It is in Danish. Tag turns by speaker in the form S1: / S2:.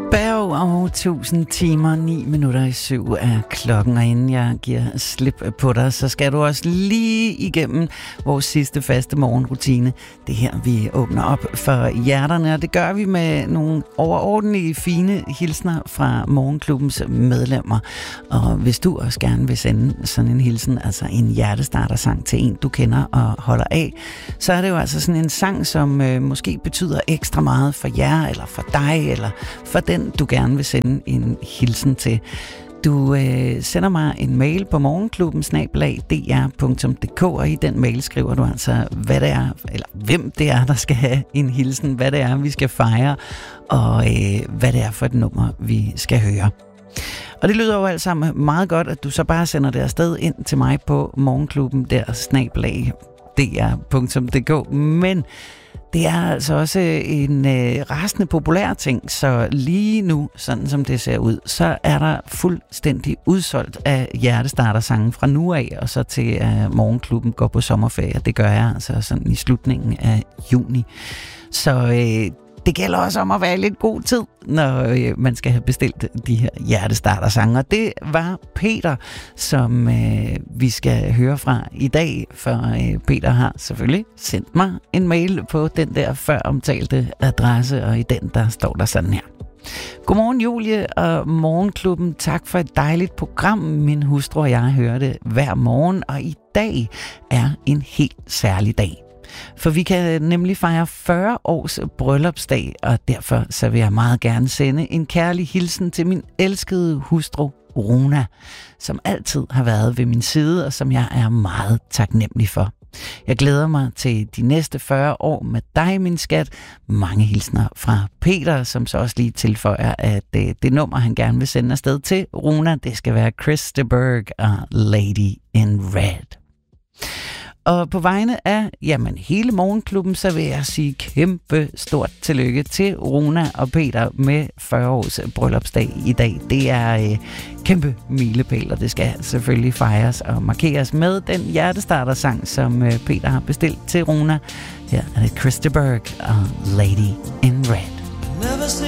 S1: Berg og 1000 timer, 9 minutter i 7 er klokken, og inden jeg giver slip på dig, så skal du også lige igennem vores sidste faste morgenrutine. Det her, vi åbner op for hjerterne, og det gør vi med nogle overordentlige fine hilsner fra Morgenklubbens medlemmer. Og hvis du også gerne vil sende sådan en hilsen, altså en hjertestartersang til en, du kender og holder af, så er det jo altså sådan en sang, som måske betyder ekstra meget for jer, eller for dig, eller for den, du gerne vil sende en hilsen til. Du sender mig en mail på morgenklubben@dr.dk, og i den mail skriver du altså, hvad det er, eller hvem det er, der skal have en hilsen, hvad det er, vi skal fejre, og hvad det er for et nummer, vi skal høre. Og det lyder jo alt sammen meget godt, at du så bare sender det afsted ind til mig på morgenklubben der @dr.dk, men det er altså også en rasende populær ting, så lige nu, sådan som det ser ud, så er der fuldstændig udsolgt af hjertestartersange fra nu af, og så til Morgenklubben går på sommerferie. Det gør jeg altså sådan i slutningen af juni. Så det gælder også om at være i lidt god tid, når man skal have bestilt de her hjertestartersange. Og det var Peter, som vi skal høre fra i dag, for Peter har selvfølgelig sendt mig en mail på den der før omtalte adresse, og i den der står der sådan her. Godmorgen Julie og Morgenklubben. Tak for et dejligt program. Min hustru og jeg hører det hver morgen, og i dag er en helt særlig dag. For vi kan nemlig fejre 40 års bryllupsdag, og derfor så vil jeg meget gerne sende en kærlig hilsen til min elskede hustru, Runa, som altid har været ved min side, og som jeg er meget taknemmelig for. Jeg glæder mig til de næste 40 år med dig, min skat. Mange hilsner fra Peter, som så også lige tilføjer, at det nummer, han gerne vil sende afsted til Runa, det skal være Chris de Burgh og Lady in Red. Og på vegne af hele Morgenklubben, så vil jeg sige kæmpe stort tillykke til Runa og Peter med 40 års bryllupsdag i dag. Det er kæmpe milepæl, og det skal selvfølgelig fejres og markeres med den hjertestartersang, som Peter har bestilt til Runa. Her er det Chris de Burgh og Lady in Red.